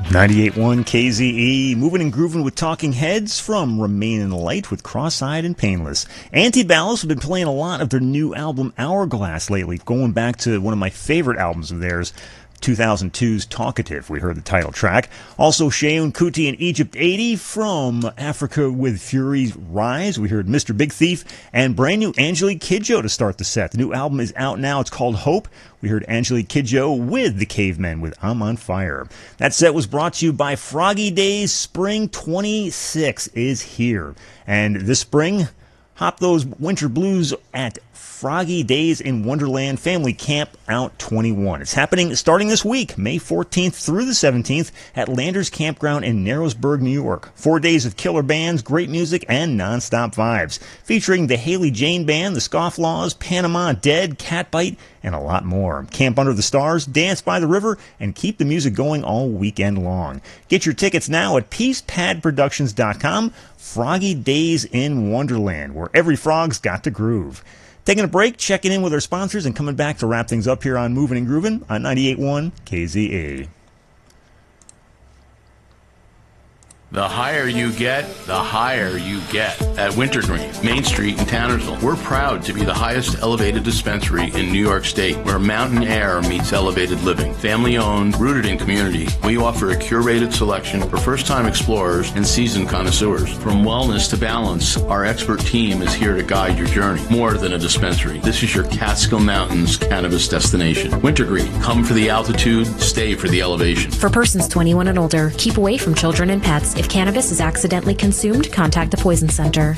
98.1 KZE, moving and grooving with Talking Heads from Remain in the Light with Cross-Eyed and Painless. Antiballast have been playing a lot of their new album Hourglass lately, going back to one of my favorite albums of theirs, 2002's Talkative. We heard the title track. Also, Sheun Kuti and Egypt 80 from Africa with Fury's Rise. We heard Mr. Big Thief and brand new Angelique Kidjo to start the set. The new album is out now. It's called Hope. We heard Angelique Kidjo with The Cavemen with I'm on Fire. That set was brought to you by Froggy Days. Spring 26 is here. And this spring, hop those winter blues at Froggy Days in Wonderland Family Camp Out 21. It's happening starting this week, May 14th through the 17th at Landers Campground in Narrowsburg, New York. 4 days of killer bands, great music, and non-stop vibes. Featuring the Haley Jane Band, the Scofflaws, Panama Dead, Catbite, and a lot more. Camp under the stars, dance by the river, and keep the music going all weekend long. Get your tickets now at PeacePadProductions.com. Froggy Days in Wonderland, where every frog's got to groove. Taking a break, checking in with our sponsors, and coming back to wrap things up here on Moving and Groovin' on 98.1 KZA. The higher you get, the higher you get. At Wintergreen, Main Street in Townersville, we're proud to be the highest elevated dispensary in New York State, where mountain air meets elevated living. Family owned, rooted in community, we offer a curated selection for first-time explorers and seasoned connoisseurs. From wellness to balance, our expert team is here to guide your journey. More than a dispensary, this is your Catskill Mountains cannabis destination. Wintergreen, come for the altitude, stay for the elevation. For persons 21 and older, keep away from children and pets. If cannabis is accidentally consumed, contact the Poison Center.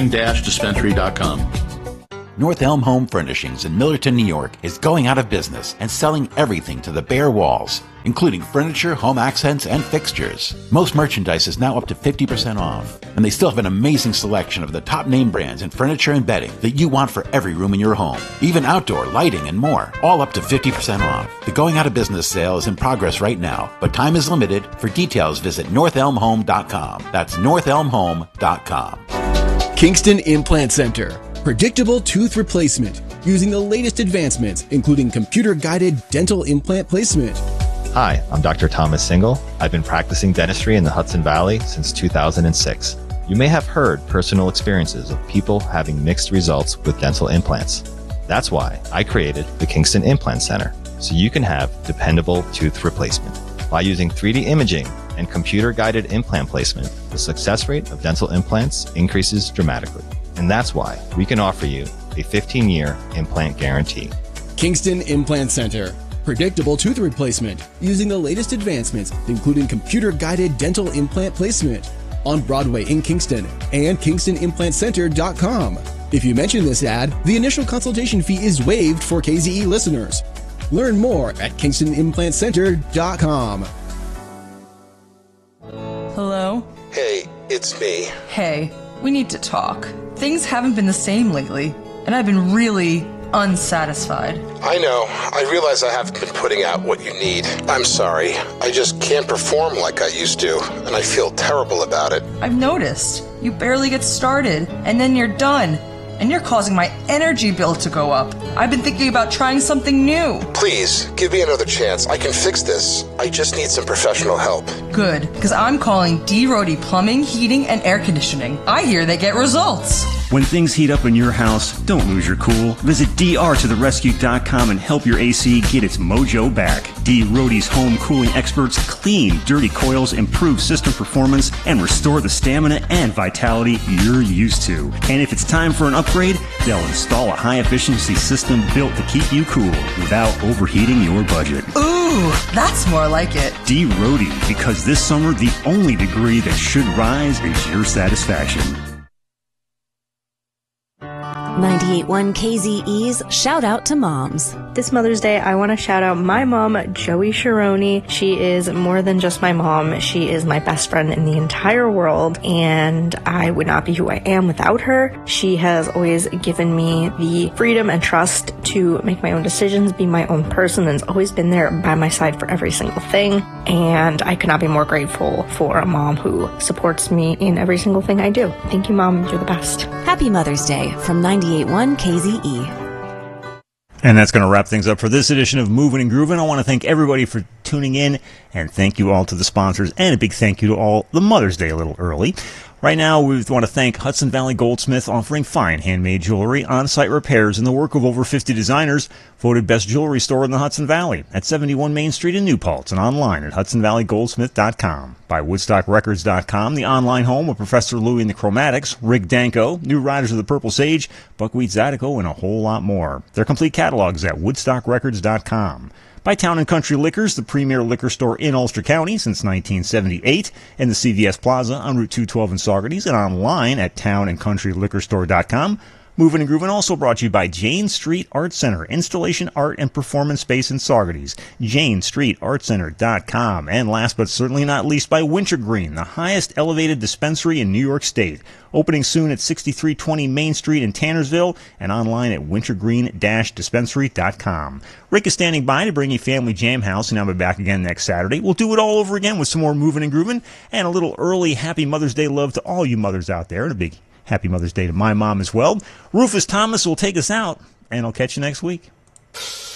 Wintergreen-dispensary.com. North Elm Home Furnishings in Millerton, New York is going out of business and selling everything to the bare walls, including furniture, home accents, and fixtures. Most merchandise is now up to 50% off, and they still have an amazing selection of the top name brands in furniture and bedding that you want for every room in your home, even outdoor lighting and more, all up to 50% off. The going out of business sale is in progress right now, but time is limited. For details, visit NorthElmHome.com. That's NorthElmHome.com. Kingston Implant Center. Predictable tooth replacement using the latest advancements, including computer-guided dental implant placement. Hi, I'm Dr. Thomas Single. I've been practicing dentistry in the Hudson Valley since 2006. You may have heard personal experiences of people having mixed results with dental implants. That's why I created the Kingston Implant Center, so you can have dependable tooth replacement. By using 3D imaging and computer-guided implant placement, the success rate of dental implants increases dramatically. And that's why we can offer you a 15-year implant guarantee. Kingston Implant Center. Predictable tooth replacement using the latest advancements, including computer-guided dental implant placement. On Broadway in Kingston and KingstonImplantCenter.com. If you mention this ad, the initial consultation fee is waived for KZE listeners. Learn more at KingstonImplantCenter.com. Hello? Hey, it's me. Hey, we need to talk. Things haven't been the same lately, and I've been really unsatisfied. I know. I realize I haven't been putting out what you need. I'm sorry. I just can't perform like I used to, and I feel terrible about it. I've noticed. You barely get started, and then you're done. And you're causing my energy bill to go up. I've been thinking about trying something new. Please, give me another chance. I can fix this. I just need some professional help. Good, because I'm calling D. Rohde Plumbing, Heating, and Air Conditioning. I hear they get results. When things heat up in your house, don't lose your cool. Visit drtotherescue.com and help your AC get its mojo back. D. Rohde's home cooling experts clean dirty coils, improve system performance, and restore the stamina and vitality you're used to. And if it's time for an upgrade, they'll install a high-efficiency system built to keep you cool without overheating your budget. Ooh, that's more like it. D. Rohde, because this summer the only degree that should rise is your satisfaction. 98.1 KZE's Shout Out to Moms. This Mother's Day, I want to shout out my mom, Joey Sharoni. She is more than just my mom. She is my best friend in the entire world, and I would not be who I am without her. She has always given me the freedom and trust to make my own decisions, be my own person, and has always been there by my side for every single thing. And I could not be more grateful for a mom who supports me in every single thing I do. Thank you, Mom. You're the best. Happy Mother's Day from 98.1 KZE. And that's going to wrap things up for this edition of Moving and Groovin'. I want to thank everybody for tuning in, and thank you all to the sponsors, and a big thank you to all the Mother's Day a little early. Right now, we want to thank Hudson Valley Goldsmith, offering fine handmade jewelry, on-site repairs, and the work of over 50 designers, voted best jewelry store in the Hudson Valley at 71 Main Street in New Paltz, and online at HudsonValleyGoldsmith.com. By WoodstockRecords.com, the online home of Professor Louie and the Chromatics, Rick Danko, New Riders of the Purple Sage, Buckwheat Zydeco, and a whole lot more. Their complete catalogs at WoodstockRecords.com. By Town & Country Liquors, the premier liquor store in Ulster County since 1978, in the CVS Plaza on Route 212 in Saugerties, and online at townandcountryliquorstore.com. Moving and Groovin' also brought to you by Jane Street Art Center, installation, art, and performance space in Saugerties, janestreetartcenter.com. And last but certainly not least, by Wintergreen, the highest elevated dispensary in New York State, opening soon at 6320 Main Street in Tannersville, and online at wintergreen-dispensary.com. Rick is standing by to bring you Family Jam House, and I'll be back again next Saturday. We'll do it all over again with some more Moving and Groovin', and a little early Happy Mother's Day love to all you mothers out there, and a big Happy Mother's Day to my mom as well. Rufus Thomas will take us out, and I'll catch you next week.